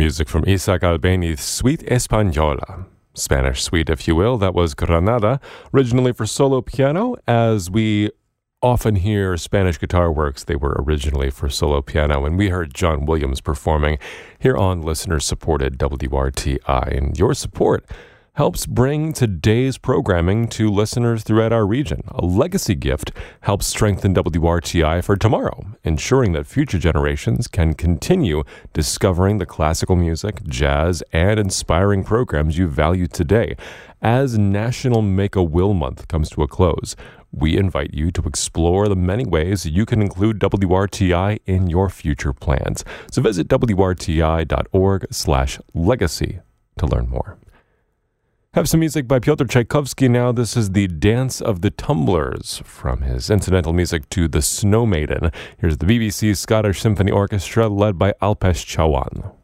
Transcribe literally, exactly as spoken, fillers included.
Music from Isaac Albeni's Suite Española. Spanish suite, if you will. That was Granada, originally for solo piano. As we often hear Spanish guitar works, they were originally for solo piano. And we heard John Williams performing here on listener-supported W R T I. And your support helps bring today's programming to listeners throughout our region. A legacy gift helps strengthen W R T I for tomorrow, ensuring that future generations can continue discovering the classical music, jazz, and inspiring programs you value today. As National Make-A-Will Month comes to a close, we invite you to explore the many ways you can include W R T I in your future plans. So visit W R T I dot org slash legacy to learn more. Have some music by Pyotr Tchaikovsky now. This is the Dance of the Tumblers from his incidental music to The Snow Maiden. Here's the B B C Scottish Symphony Orchestra led by Alpesh Chauhan.